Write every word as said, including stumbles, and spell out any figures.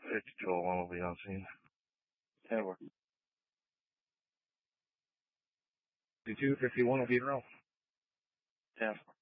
fifty-two one will be on scene. ten four. fifty-two fifty-one will be around. ten four.